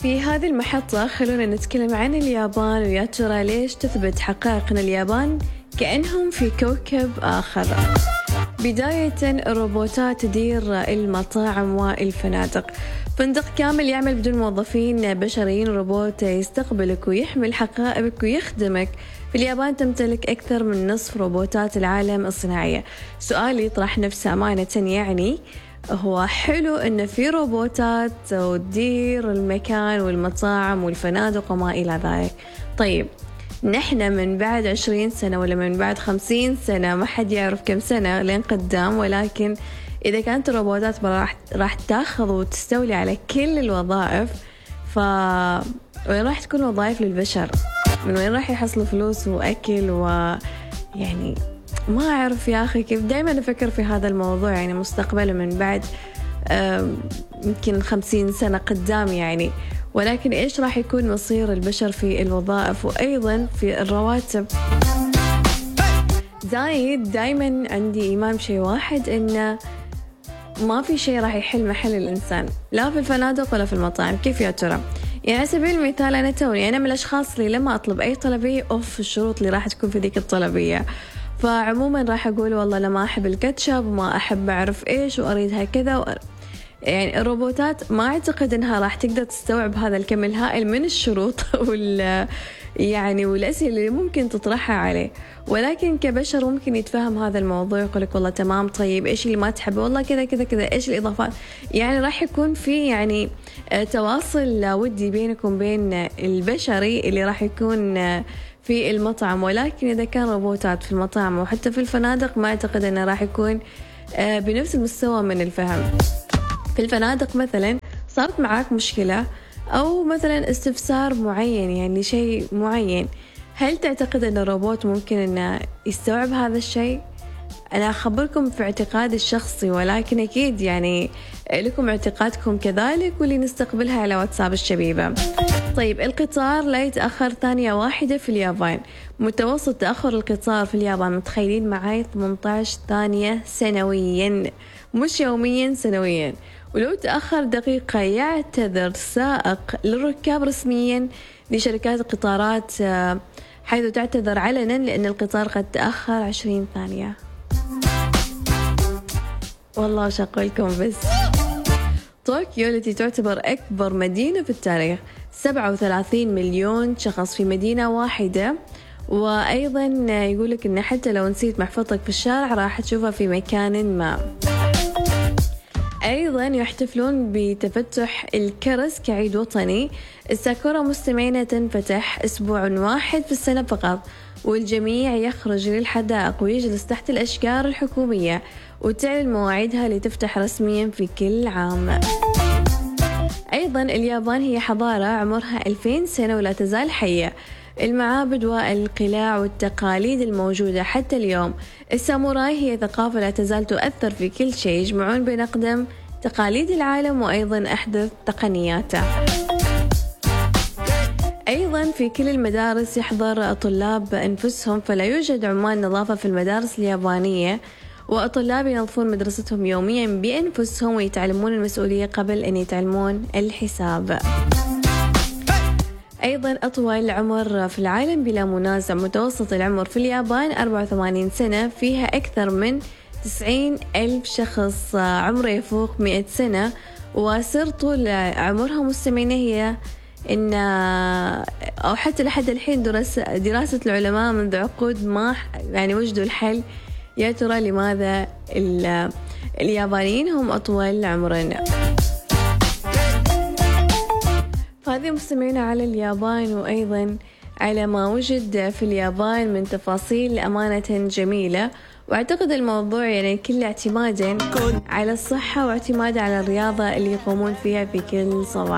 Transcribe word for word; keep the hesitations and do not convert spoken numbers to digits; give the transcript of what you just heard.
في هذه المحطة خلونا نتكلم عن اليابان، ويا ترى ليش تثبت حقائق أن اليابان كأنهم في كوكب آخر. بداية، الروبوتات تدير المطاعم والفنادق. فندق كامل يعمل بدون موظفين بشريين، روبوت يستقبلك ويحمل حقائبك ويخدمك. في اليابان تمتلك أكثر من نصف روبوتات العالم الصناعية. سؤالي يطرح نفسه أمانة، يعني هو حلو إن في روبوتات وتدير المكان والمطاعم والفنادق وما إلى ذلك. طيب نحن من بعد عشرين سنة ولا من بعد خمسين سنة، ما حد يعرف كم سنة لين قدام، ولكن إذا كانت الروبوتات راح راح تاخذ وتستولي على كل الوظائف، ف وين راح تكون وظائف للبشر؟ من وين راح يحصلوا فلوس وأكل؟ ويعني ما أعرف يا أخي كيف دايما أفكر في هذا الموضوع، يعني مستقبله من بعد يمكن خمسين سنة قدام يعني. ولكن إيش راح يكون مصير البشر في الوظائف وأيضا في الرواتب؟ زايد دايما عندي إيمان بشيء واحد، إنه ما في شيء راح يحل محل الإنسان، لا في الفنادق ولا في المطاعم. كيف يا ترى؟ يعني على سبيل المثال أنا توني أنا من الأشخاص اللي لما أطلب أي طلبية أوف الشروط اللي راح تكون في ذيك الطلبية. فعموما راح أقول والله لما أحب الكاتشب وما أحب أعرف إيش وأريدها كذا و... يعني الروبوتات ما أعتقد إنها راح تقدر تستوعب هذا الكم الهائل من الشروط وال يعني والأسئلة اللي ممكن تطرحها عليه. ولكن كبشر ممكن يتفهم هذا الموضوع، يقول لك والله تمام، طيب إيش اللي ما تحبه؟ والله كذا كذا كذا، إيش الإضافات؟ يعني راح يكون في يعني تواصل ودي بينكم بين البشري اللي راح يكون في المطعم. ولكن إذا كان روبوتات في المطاعم وحتى في الفنادق، ما أعتقد أنه راح يكون بنفس المستوى من الفهم. في الفنادق مثلا صارت معاك مشكلة أو مثلا استفسار معين، يعني شيء معين، هل تعتقد أن الروبوت ممكن أنه يستوعب هذا الشيء؟ أنا أخبركم في اعتقادي الشخصي، ولكن أكيد يعني لكم اعتقادكم كذلك، واللي نستقبلها على واتساب الشبيبة. طيب القطار لا يتأخر ثانية واحدة في اليابان. متوسط تأخر القطار في اليابان، متخيلين معاي، ثمانية عشر ثانية سنويا، مش يوميا، سنويا. ولو تأخر دقيقة يعتذر سائق للركاب رسميا لشركات القطارات، حيث تعتذر علنا لأن القطار قد تأخر عشرين ثانية. والله شقولكم بس. طوكيو التي تعتبر أكبر مدينة في التاريخ، سبعة وثلاثين مليون شخص في مدينة واحدة. وأيضا يقولك إن حتى لو نسيت محفظتك في الشارع راح تشوفها في مكان ما. أيضا يحتفلون بتفتح الكرز كعيد وطني. الساكورا مستمعين تنفتح أسبوع واحد في السنة فقط، والجميع يخرج للحدائق ويجلس تحت الأشجار الحكومية، وتعلن مواعيدها لتفتح رسميا في كل عام. أيضا اليابان هي حضارة عمرها ألفين سنة ولا تزال حية. المعابد والقلاع والتقاليد الموجودة حتى اليوم. الساموراي هي ثقافة لا تزال تؤثر في كل شيء، يجمعون بين أقدم تقاليد العالم وأيضا أحدث تقنياته. أيضا في كل المدارس يحضر طلاب أنفسهم، فلا يوجد عمال نظافة في المدارس اليابانية، والطلاب ينظفون مدرستهم يوميا بأنفسهم ويتعلمون المسؤولية قبل أن يتعلمون الحساب. أيضا أطول عمر في العالم بلا منازع. متوسط العمر في اليابان أربعة وثمانين سنة، فيها أكثر من تسعين ألف شخص عمره يفوق مئة سنة. وسر طول عمرها مستمعين هي إن أو حتى لحد الحين دراسة دراسة العلماء منذ عقود ما يعني وجدوا الحل. يا ترى لماذا اليابانيين هم أطول عمرا؟ هذه مستمعين على اليابان، وأيضا على ما وجد في اليابان من تفاصيل أمانة جميلة. وأعتقد الموضوع يعني كل اعتمادا على الصحة واعتماد على الرياضة اللي يقومون فيها في كل صباح.